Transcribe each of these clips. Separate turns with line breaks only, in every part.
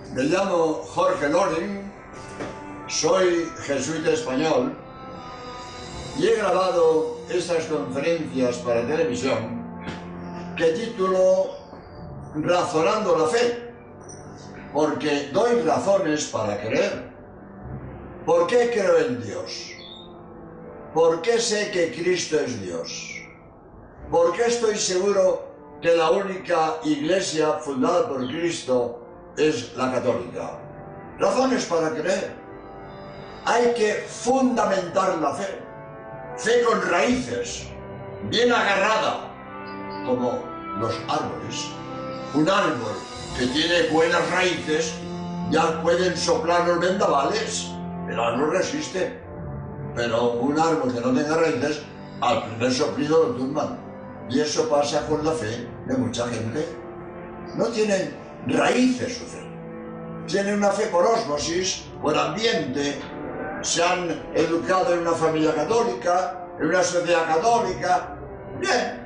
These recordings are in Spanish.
Me llamo Jorge Loring, soy jesuita español y he grabado estas conferencias para televisión que titulo Razonando la Fe, porque doy razones para creer. ¿Por qué creo en Dios? ¿Por qué sé que Cristo es Dios? ¿Por qué estoy seguro que la única iglesia fundada por Cristo es la católica? Razones para creer. Hay que fundamentar la fe. Fe con raíces, bien agarrada, como los árboles. Un árbol que tiene buenas raíces, ya pueden soplar los vendavales, el árbol resiste. Pero un árbol que no tenga raíces, al primer soplido lo tumban. Y eso pasa con la fe de mucha gente. No tienen raíces su fe. Tienen una fe por ósmosis, por ambiente. Se han educado en una familia católica, en una sociedad católica. Bien.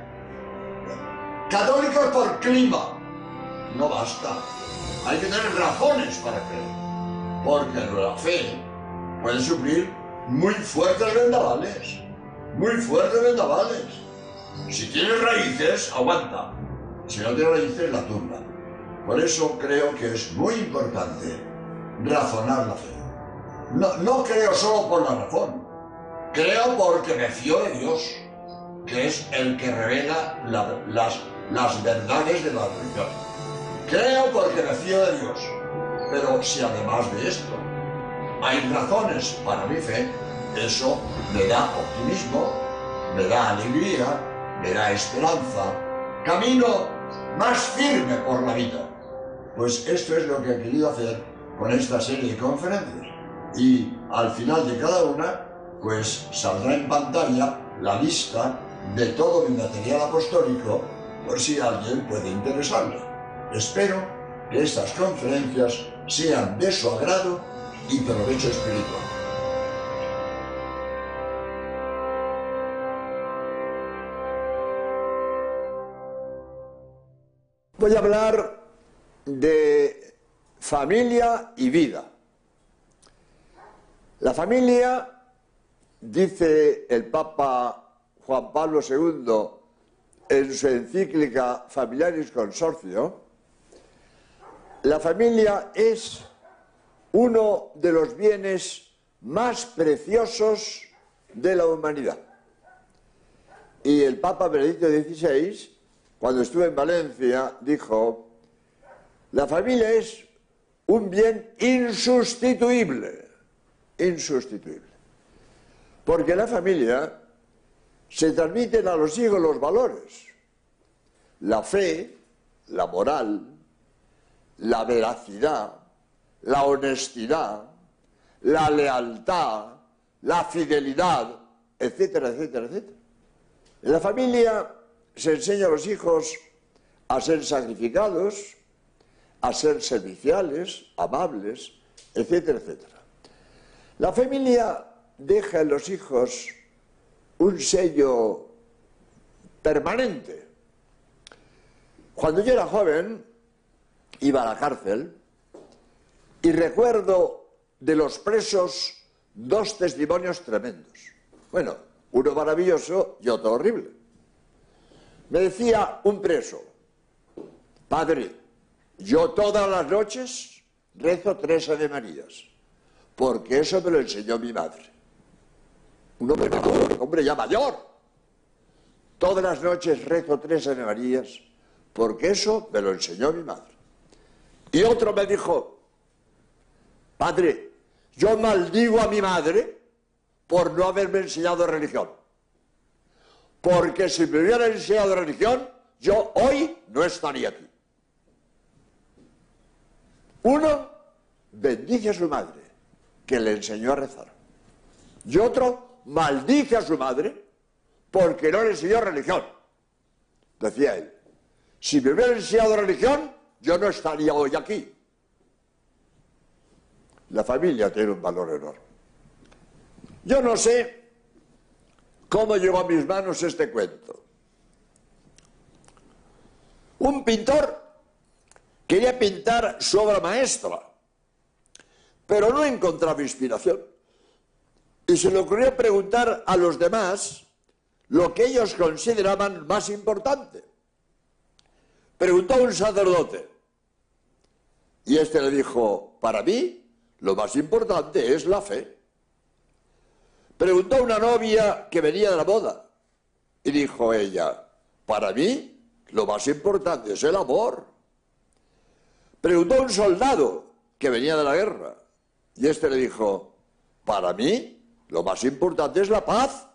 Católicos por clima. No basta. Hay que tener razones para creer. Porque la fe puede sufrir muy fuertes vendavales. Muy fuertes vendavales. Si tiene raíces, aguanta. Si no tiene raíces, la tumba. Por eso creo que es muy importante razonar la fe. No creo solo por la razón. Creo porque me fío de Dios, que es el que revela las verdades de la religión. Creo porque me fío de Dios. Pero si además de esto hay razones para mi fe, eso me da optimismo, me da alegría, me da esperanza, camino más firme por la vida. Pues esto es lo que he querido hacer con esta serie de conferencias. Y al final de cada una, pues saldrá en pantalla la lista de todo mi material apostólico, por si alguien puede interesarle. Espero que estas conferencias sean de su agrado y provecho espiritual. Voy a hablar de familia y vida. La familia, dice el Papa Juan Pablo II en su encíclica Familiaris Consortio, la familia es uno de los bienes más preciosos de la humanidad. Y el Papa Benedicto XVI, cuando estuve en Valencia, dijo: la familia es un bien insustituible, insustituible. Porque en la familia se transmiten a los hijos los valores, la fe, la moral, la veracidad, la honestidad, la lealtad, la fidelidad, etcétera, etcétera, etcétera. En la familia se enseña a los hijos a ser sacrificados, a ser serviciales, amables, etcétera, etcétera. La familia deja en los hijos un sello permanente. Cuando yo era joven, iba a la cárcel y recuerdo de los presos dos testimonios tremendos. Bueno, uno maravilloso y otro horrible. Me decía un preso: padre, yo todas las noches rezo 3 Avemarías, porque eso me lo enseñó mi madre. Un hombre mayor, un hombre ya mayor. Todas las noches rezo 3 Avemarías, porque eso me lo enseñó mi madre. Y otro me dijo: padre, yo maldigo a mi madre por no haberme enseñado religión. Porque si me hubiera enseñado religión, yo hoy no estaría aquí. Uno bendice a su madre, que le enseñó a rezar. Y otro maldice a su madre porque no le enseñó religión. Decía él: si me hubiera enseñado religión, yo no estaría hoy aquí. La familia tiene un valor enorme. Yo no sé cómo llegó a mis manos este cuento. Un pintor quería pintar su obra maestra, pero no encontraba inspiración. Y se le ocurrió preguntar a los demás lo que ellos consideraban más importante. Preguntó a un sacerdote y este le dijo: para mí lo más importante es la fe. Preguntó a una novia que venía de la boda y dijo ella: para mí lo más importante es el amor. Preguntó a un soldado que venía de la guerra y este le dijo: para mí lo más importante es la paz.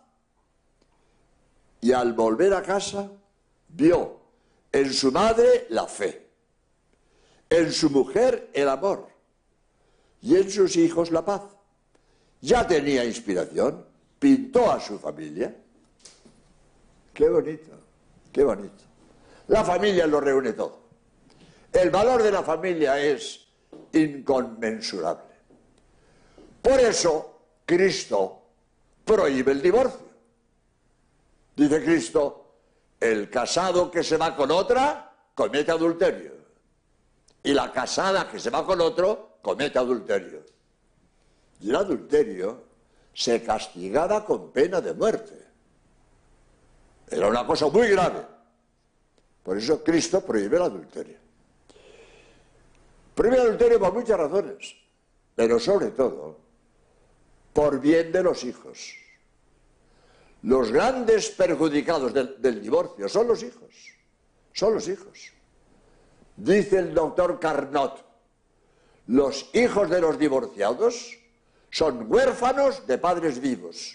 Y al volver a casa vio en su madre la fe, en su mujer el amor y en sus hijos la paz. Ya tenía inspiración, pintó a su familia. Qué bonito, qué bonito. La familia lo reúne todo. El valor de la familia es inconmensurable. Por eso Cristo prohíbe el divorcio. Dice Cristo: el casado que se va con otra comete adulterio, y la casada que se va con otro comete adulterio. Y el adulterio se castigaba con pena de muerte. Era una cosa muy grave. Por eso Cristo prohíbe el adulterio. Prohíbe el adulterio por muchas razones, pero sobre todo por bien de los hijos. Los grandes perjudicados del divorcio son los hijos. Son los hijos. Dice el doctor Carnot: los hijos de los divorciados son huérfanos de padres vivos.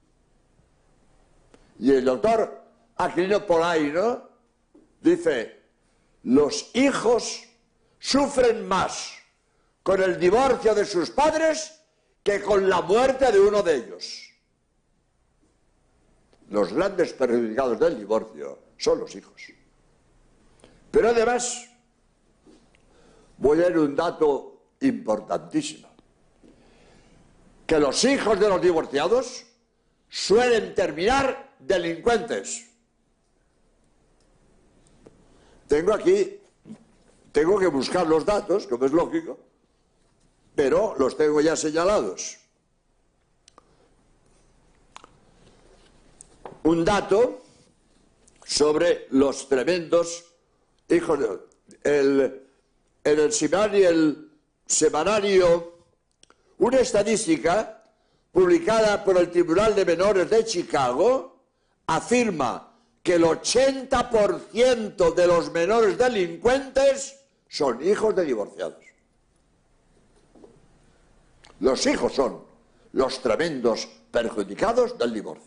Y el doctor Aquilino Polaino dice: los hijos sufren más con el divorcio de sus padres que con la muerte de uno de ellos. Los grandes perjudicados del divorcio son los hijos. Pero además, voy a dar un dato importantísimo: que los hijos de los divorciados suelen terminar delincuentes. Tengo que buscar los datos, como es lógico, pero los tengo ya señalados. Un dato sobre los tremendos hijos en el semanario, una estadística publicada por el Tribunal de Menores de Chicago afirma que el 80% de los menores delincuentes son hijos de divorciados. Los hijos son los tremendos perjudicados del divorcio.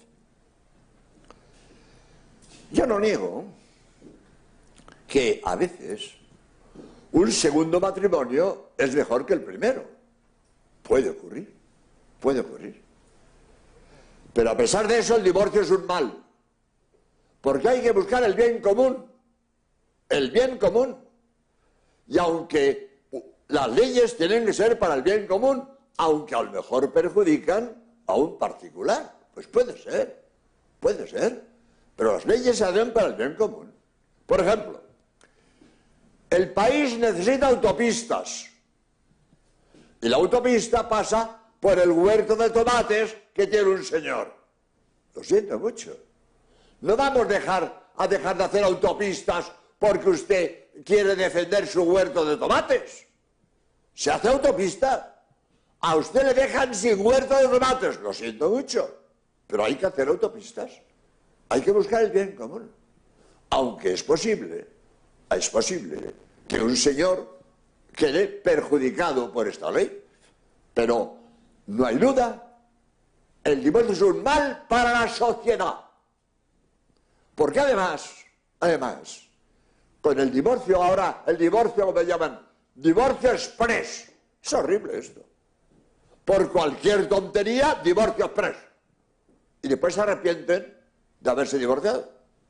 Yo no niego que a veces un segundo matrimonio es mejor que el primero. Puede ocurrir, puede ocurrir. Pero a pesar de eso, el divorcio es un mal. Porque hay que buscar el bien común. El bien común. Y aunque las leyes tienen que ser para el bien común, aunque a lo mejor perjudican a un particular, pues puede ser, pero las leyes se hacen para el bien común. Por ejemplo, el país necesita autopistas y la autopista pasa por el huerto de tomates que tiene un señor. Lo siento mucho. No vamos a dejar de hacer autopistas porque usted quiere defender su huerto de tomates. Se hace autopista. A usted le dejan sin huerto de tomates. Lo siento mucho. Pero hay que hacer autopistas. Hay que buscar el bien común. Aunque es posible que un señor quede perjudicado por esta ley. Pero no hay duda, el divorcio es un mal para la sociedad. Porque además, con el divorcio ahora, el divorcio, como llaman, divorcio express. Es horrible esto. Por cualquier tontería, divorcio express. Y después se arrepienten de haberse divorciado.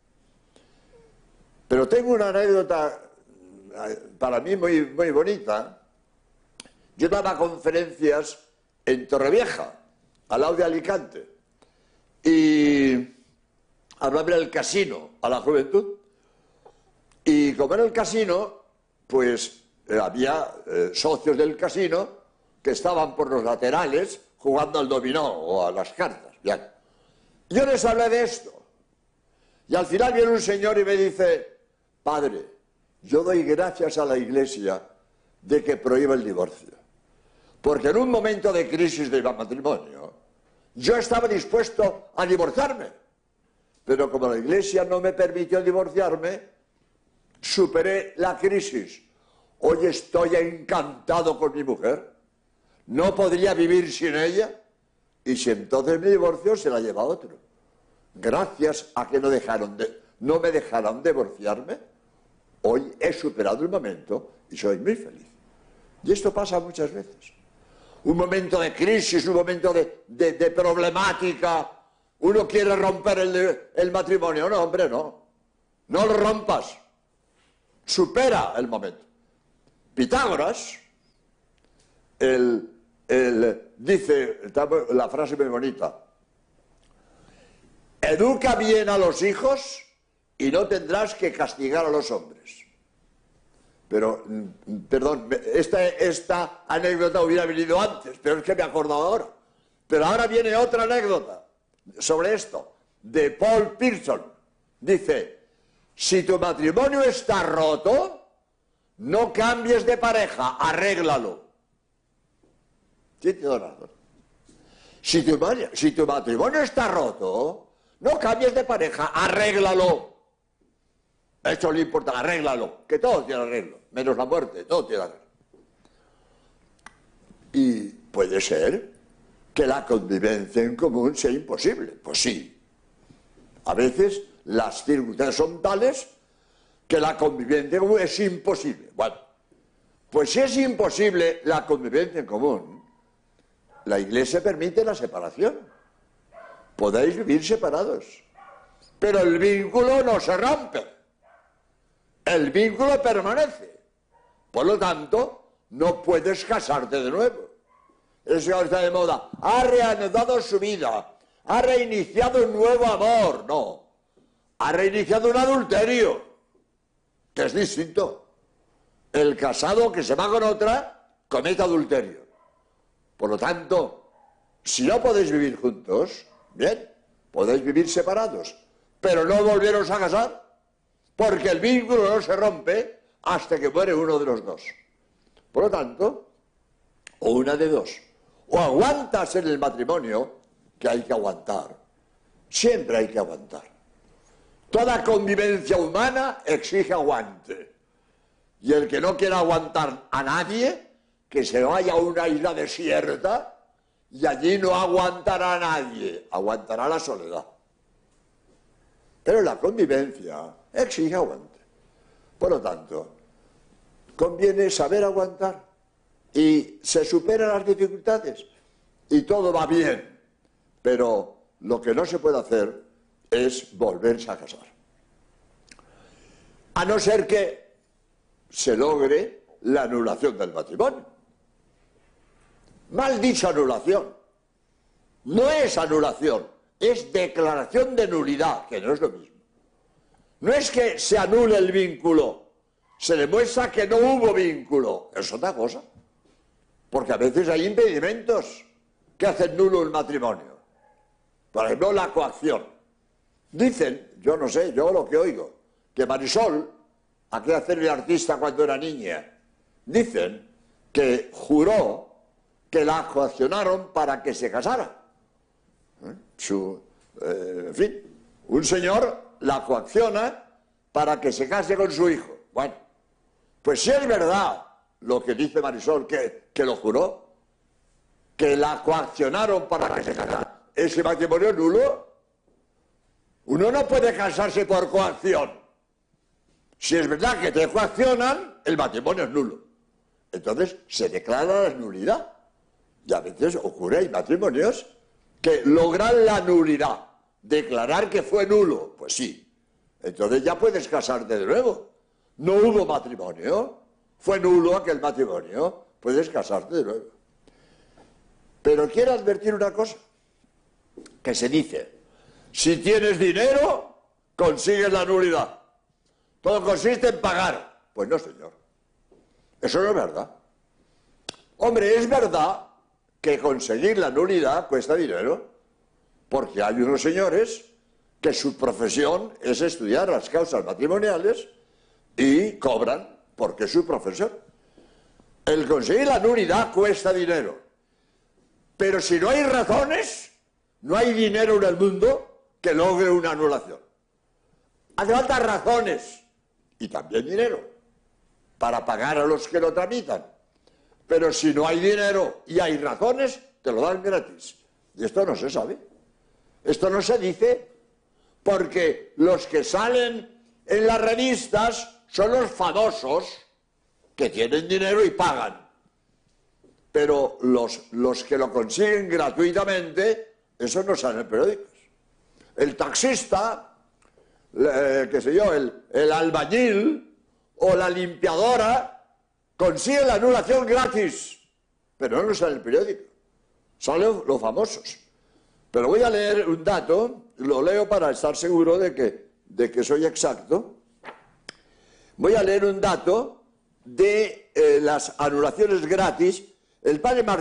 Pero tengo una anécdota para mí muy, muy bonita. Yo daba conferencias en Torrevieja, al lado de Alicante, y hablaba del casino a la juventud. Y como era el casino, pues había socios del casino que estaban por los laterales jugando al dominó o a las cartas. Bien. Yo les hablé de esto. Y al final viene un señor y me dice, padre, yo doy gracias a la Iglesia de que prohíba el divorcio. Porque en un momento de crisis del matrimonio, yo estaba dispuesto a divorciarme. Pero como la Iglesia no me permitió divorciarme, superé la crisis. Hoy estoy encantado con mi mujer. No podría vivir sin ella. Y si entonces me divorcio, se la lleva otro. Gracias a que no me dejaron divorciarme, hoy he superado el momento y soy muy feliz. Y esto pasa muchas veces. Un momento de crisis, un momento de problemática. Uno quiere romper el matrimonio. No, hombre, no. No lo rompas. Supera el momento. Pitágoras, dice, la frase muy bonita, educa bien a los hijos y no tendrás que castigar a los hombres. Pero, perdón, esta anécdota hubiera venido antes, pero es que me he acordado ahora. Pero ahora viene otra anécdota sobre esto, de Paul Pearson. Dice, si tu matrimonio está roto, no cambies de pareja, arréglalo. Sí, te doy razón. Si tu matrimonio está roto, no cambies de pareja, arréglalo. Esto es lo importante, arréglalo, que todo tiene arreglo, menos la muerte, todo tiene arreglo. Y puede ser que la convivencia en común sea imposible. Pues sí. A veces las circunstancias son tales que la convivencia en común es imposible. Bueno, pues si es imposible la convivencia en común, la Iglesia permite la separación. Podéis vivir separados, pero el vínculo no se rompe. El vínculo permanece. Por lo tanto, no puedes casarte de nuevo. Eso está de moda. Ha reanudado su vida. Ha reiniciado un nuevo amor. No. Ha reiniciado un adulterio, que es distinto. El casado que se va con otra comete adulterio. Por lo tanto, si no podéis vivir juntos, bien, podéis vivir separados, pero no volveros a casar, porque el vínculo no se rompe hasta que muere uno de los dos. Por lo tanto, o una de dos, o aguantas en el matrimonio, que hay que aguantar, siempre hay que aguantar. Toda convivencia humana exige aguante, y el que no quiera aguantar a nadie, que se vaya a una isla desierta y allí no aguantará a nadie, aguantará la soledad. Pero la convivencia exige aguante. Por lo tanto, conviene saber aguantar y se superan las dificultades y todo va bien. Pero lo que no se puede hacer es volverse a casar. A no ser que se logre la anulación del matrimonio. Mal dicha anulación. No es anulación, es declaración de nulidad, que no es lo mismo. No es que se anule el vínculo, se demuestra que no hubo vínculo, es otra cosa. Porque a veces hay impedimentos que hacen nulo el matrimonio. Por ejemplo, la coacción. Dicen, yo no sé, yo lo que oigo, que Marisol, aquella célebre artista cuando era niña, dicen que juró que la coaccionaron para que se casara. En fin, un señor la coacciona para que se case con su hijo. Bueno, pues si es verdad lo que dice Marisol, que lo juró, que la coaccionaron para que se casara, ese matrimonio es nulo. Uno no puede casarse por coacción. Si es verdad que te coaccionan, el matrimonio es nulo. Entonces se declara la nulidad. Y a veces ocurre, hay matrimonios que logran la nulidad, declarar que fue nulo. Pues sí, entonces ya puedes casarte de nuevo. No hubo matrimonio, fue nulo aquel matrimonio, puedes casarte de nuevo. Pero quiero advertir una cosa, que se dice, si tienes dinero, consigues la nulidad. Todo consiste en pagar. Pues no, señor. Eso no es verdad. Hombre, es verdad que conseguir la nulidad cuesta dinero, porque hay unos señores que su profesión es estudiar las causas matrimoniales y cobran porque es su profesión. El conseguir la nulidad cuesta dinero, pero si no hay razones, no hay dinero en el mundo que logre una anulación. Hace falta razones y también dinero para pagar a los que lo tramitan. Pero si no hay dinero y hay razones, te lo dan gratis. Y esto no se sabe. Esto no se dice porque los que salen en las revistas son los famosos que tienen dinero y pagan. Pero los que lo consiguen gratuitamente, eso no sale en periódicos. El taxista, qué sé yo, el albañil o la limpiadora consigue la anulación gratis, pero no sale en el periódico. Salen los famosos. Pero voy a leer un dato, lo leo para estar seguro de que soy exacto. Voy a leer un dato de las anulaciones gratis. El padre Martín